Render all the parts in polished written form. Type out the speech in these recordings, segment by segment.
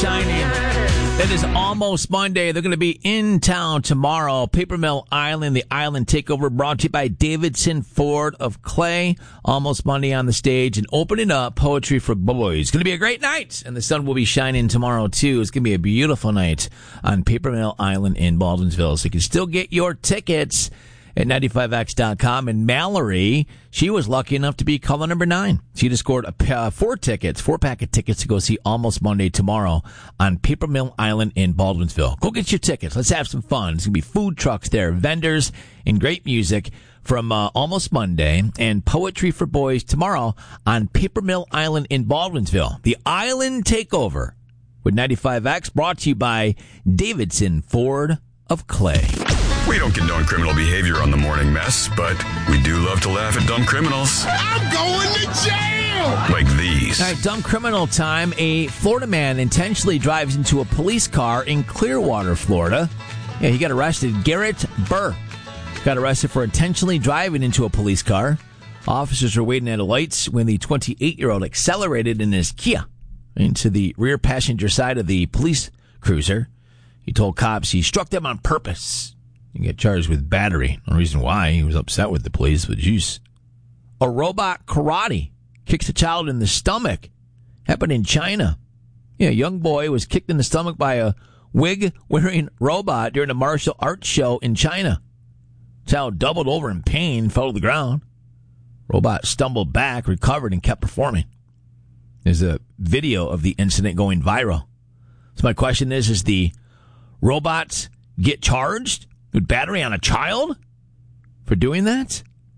shining. It is almost Monday. They're going to be in town tomorrow. Paper Mill Island, the Island Takeover, brought to you by Davidson Ford of Clay. Almost Monday on the stage and opening up Poetry for Boys. It's going to be a great night, and the sun will be shining tomorrow, too. It's going to be a beautiful night on Paper Mill Island in Baldwinsville. So you can still get your tickets at 95x.com. And Mallory, she was lucky enough to be caller number 9. She just scored four pack of tickets to go see Almost Monday tomorrow on Paper Mill Island in Baldwinsville. Go get your tickets. Let's have some fun. There's going to be food trucks there, vendors, and great music from Almost Monday and Poetry for Boys tomorrow on Paper Mill Island in Baldwinsville. The Island Takeover with 95X, brought to you by Davidson Ford of Clay. We don't condone criminal behavior on the Morning Mess, but we do love to laugh at dumb criminals. I'm going to jail! Like these. All right, dumb criminal time. A Florida man intentionally drives into a police car in Clearwater, Florida. Yeah, he got arrested. Garrett Burr got arrested for intentionally driving into a police car. Officers were waiting at the lights when the 28-year-old accelerated in his Kia into the rear passenger side of the police cruiser. He told cops he struck them on purpose. He get charged with battery. No reason why. He was upset with the police, but juice. A robot karate kicks a child in the stomach. Happened in China. Yeah, a young boy was kicked in the stomach by a wig-wearing robot during a martial arts show in China. Child doubled over in pain, fell to the ground. Robot stumbled back, recovered, and kept performing. There's a video of the incident going viral. So my question is the robots get charged with battery on a child for doing that?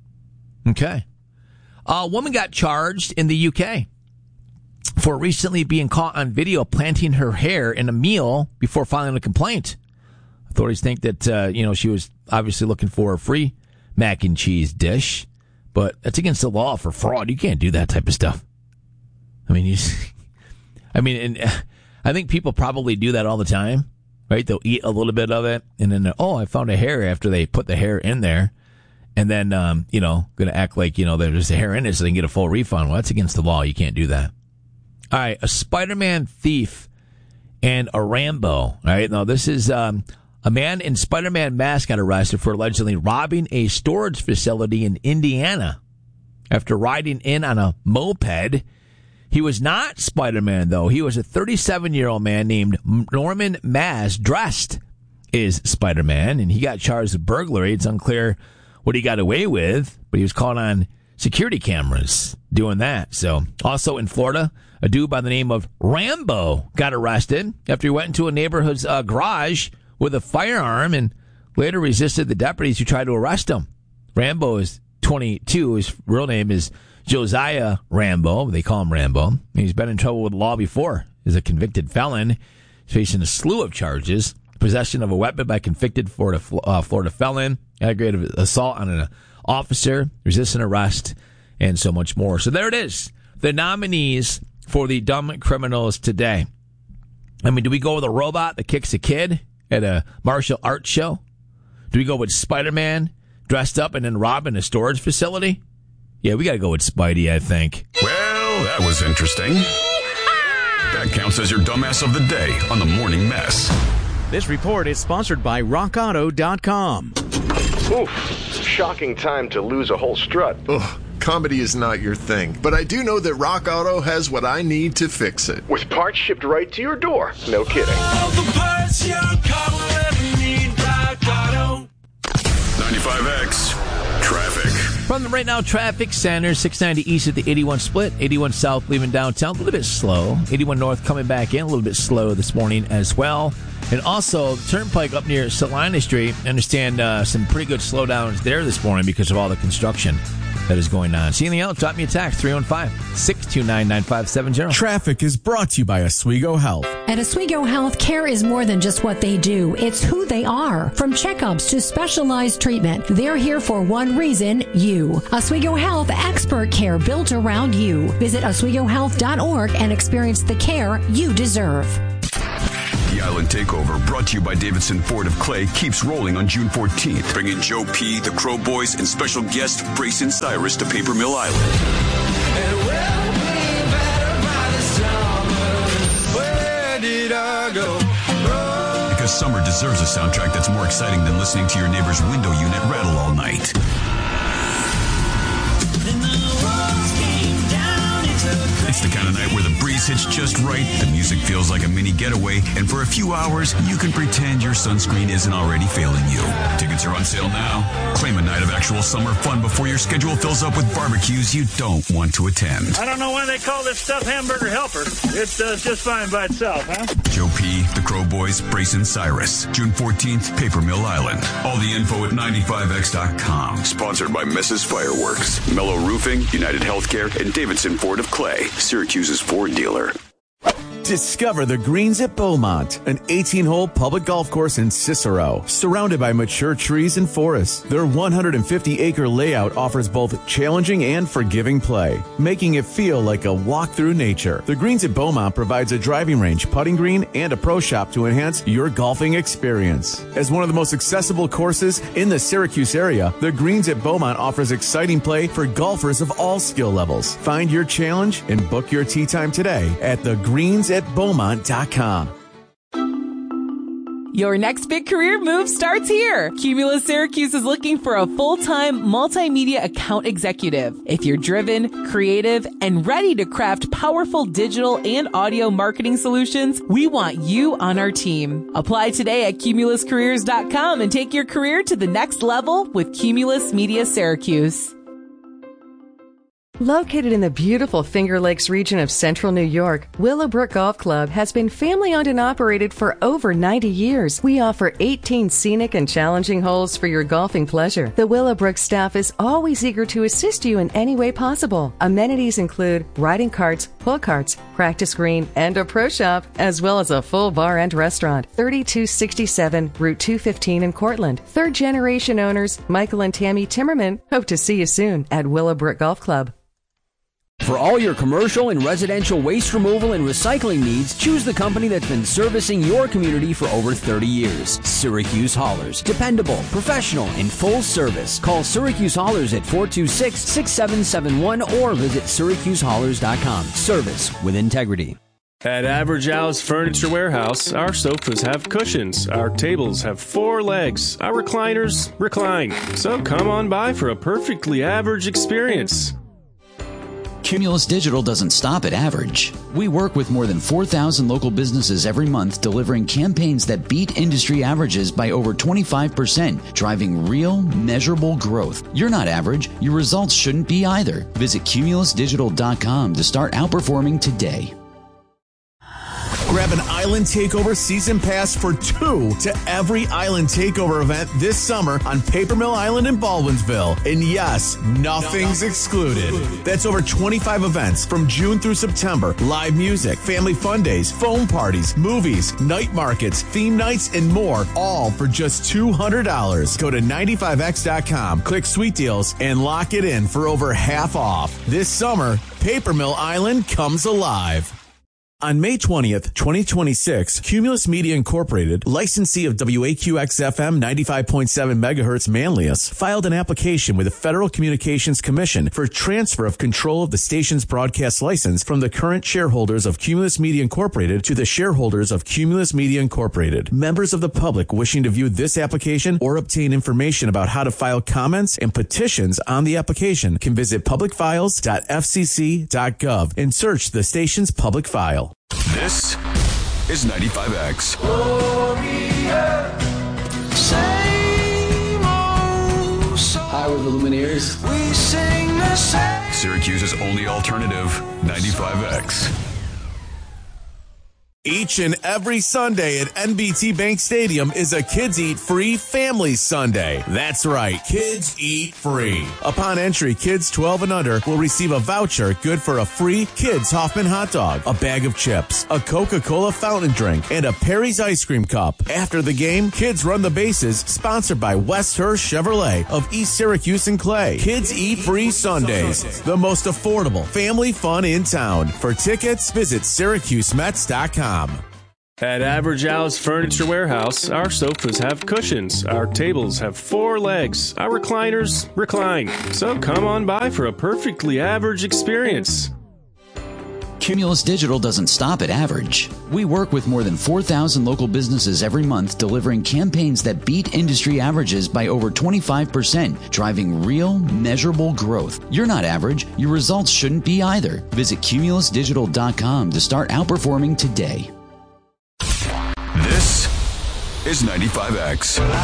Okay. A woman got charged in the UK for recently being caught on video planting her hair in a meal before filing a complaint. Authorities think that, she was obviously looking for a free mac and cheese dish, but that's against the law for fraud. You can't do that type of stuff. I think people probably do that all the time. Right, they'll eat a little bit of it, and then, I found a hair after they put the hair in there, and then, going to act like, there's a hair in it so they can get a full refund. Well, that's against the law. You can't do that. All right, a Spider-Man thief and a Rambo. All right, now this is a man in Spider-Man mask got arrested for allegedly robbing a storage facility in Indiana after riding in on a moped. He was not Spider-Man, though. He was a 37-year-old man named Norman Maz, dressed as Spider-Man, and he got charged with burglary. It's unclear what he got away with, but he was caught on security cameras doing that. So, also in Florida, a dude by the name of Rambo got arrested after he went into a neighborhood's garage with a firearm and later resisted the deputies who tried to arrest him. Rambo is 22. His real name is Josiah Rambo. They call him Rambo. He's been in trouble with the law before. He's a convicted felon. He's facing a slew of charges. Possession of a weapon by convicted Florida felon. Aggravated assault on an officer. Resisting arrest. And so much more. So there it is. The nominees for the dumb criminals today. Do we go with a robot that kicks a kid at a martial arts show? Do we go with Spider-Man dressed up and then robbing a storage facility? Yeah, we got to go with Spidey, I think. Well, that was interesting. That counts as your dumbass of the day on the Morning Mess. This report is sponsored by RockAuto.com. Oof, it's a shocking time to lose a whole strut. Ugh, comedy is not your thing, but I do know that Rock Auto has what I need to fix it. With parts shipped right to your door. No kidding. All the parts your car will ever need, Rock Auto. 95X Traffic. From the Right Now Traffic Center, 690 east at the 81 split, 81 south leaving downtown, a little bit slow. 81 north coming back in, a little bit slow this morning as well. And also, Turnpike up near Salina Street, I understand some pretty good slowdowns there this morning because of all the construction that is going on. See anything else? Drop me a text, 315-629-9570. Traffic is brought to you by Oswego Health. At Oswego Health, care is more than just what they do. It's who they are. From checkups to specialized treatment, they're here for one reason, you. Oswego Health, expert care built around you. Visit OswegoHealth.org and experience the care you deserve. The Island Takeover, brought to you by Davidson Ford of Clay, keeps rolling on June 14th. Bring in Joe P., the Crow Boys, and special guest Brayson Cyrus to Paper Mill Island. And we'll be better by the summer. Where did did I go? Because summer deserves a soundtrack that's more exciting than listening to your neighbor's window unit rattle all night. It's the kind of night where the breeze hits just right, the music feels like a mini getaway, and for a few hours, you can pretend your sunscreen isn't already failing you. Tickets are on sale now. Claim a night of actual summer fun before your schedule fills up with barbecues you don't want to attend. I don't know why they call this stuff Hamburger Helper. It does just fine by itself, huh? Joe P., the Crow Boys, Brace and Cyrus. June 14th, Paper Mill Island. All the info at 95x.com. Sponsored by Mrs. Fireworks, Mellow Roofing, United Healthcare, and Davidson Ford of Clay, Syracuse's Ford dealer. Discover the Greens at Beaumont, an 18-hole public golf course in Cicero, surrounded by mature trees and forests. Their 150-acre layout offers both challenging and forgiving play, making it feel like a walk through nature. The Greens at Beaumont provides a driving range, putting green, and a pro shop to enhance your golfing experience. As one of the most accessible courses in the Syracuse area, the Greens at Beaumont offers exciting play for golfers of all skill levels. Find your challenge and book your tee time today at thegreensatbeaumont.com. Your next big career move starts here. Cumulus Syracuse is looking for a full-time multimedia account executive. If you're driven, creative, and ready to craft powerful digital and audio marketing solutions, we want you on our team. Apply today at cumuluscareers.com and take your career to the next level with Cumulus Media Syracuse. Located in the beautiful Finger Lakes region of central New York, Willowbrook Golf Club has been family-owned and operated for over 90 years. We offer 18 scenic and challenging holes for your golfing pleasure. The Willowbrook staff is always eager to assist you in any way possible. Amenities include riding carts, pull carts, practice green, and a pro shop, as well as a full bar and restaurant. 3267 Route 215 in Cortland. Third-generation owners Michael and Tammy Timmerman hope to see you soon at Willowbrook Golf Club. For all your commercial and residential waste removal and recycling needs, choose the company that's been servicing your community for over 30 years. Syracuse Haulers. Dependable, professional, and full service. Call Syracuse Haulers at 426-6771 or visit syracusehaulers.com. Service with integrity. At Average Al's Furniture Warehouse, our sofas have cushions, our tables have 4 legs, our recliners recline. So come on by for a perfectly average experience. Cumulus Digital doesn't stop at average. We work with more than 4,000 local businesses every month, delivering campaigns that beat industry averages by over 25%, driving real, measurable growth. You're not average. Your results shouldn't be either. Visit cumulusdigital.com to start outperforming today. Grab an Island Takeover season pass for 2 to every Island Takeover event this summer on Paper Mill Island in Baldwinsville. And yes, nothing's excluded. That's over 25 events from June through September. Live music, family fun days, foam parties, movies, night markets, theme nights, and more, all for just $200. Go to 95x.com, click Sweet Deals, and lock it in for over half off. This summer, Paper Mill Island comes alive. On May 20th, 2026, Cumulus Media Incorporated, licensee of WAQX-FM 95.7 MHz Manlius, filed an application with the Federal Communications Commission for transfer of control of the station's broadcast license from the current shareholders of Cumulus Media Incorporated to the shareholders of Cumulus Media Incorporated. Members of the public wishing to view this application or obtain information about how to file comments and petitions on the application can visit publicfiles.fcc.gov and search the station's public file. This is 95X. Hi, we're the Lumineers. We sing the same. Syracuse's only alternative, 95X. Each and every Sunday at NBT Bank Stadium is a Kids Eat Free Family Sunday. That's right, Kids Eat Free. Upon entry, kids 12 and under will receive a voucher good for a free Kids Hoffman hot dog, a bag of chips, a Coca-Cola fountain drink, and a Perry's ice cream cup. After the game, Kids Run the Bases, sponsored by West Hurst Chevrolet of East Syracuse and Clay. Kids Eat Free Sundays, the most affordable family fun in town. For tickets, visit SyracuseMets.com. At Average Al's Furniture Warehouse, our sofas have cushions, our tables have 4 legs, our recliners recline. So come on by for a perfectly average experience. Cumulus Digital doesn't stop at average. We work with more than 4,000 local businesses every month, delivering campaigns that beat industry averages by over 25%, driving real, measurable growth. You're not average. Your results shouldn't be either. Visit cumulusdigital.com to start outperforming today. This is 95X.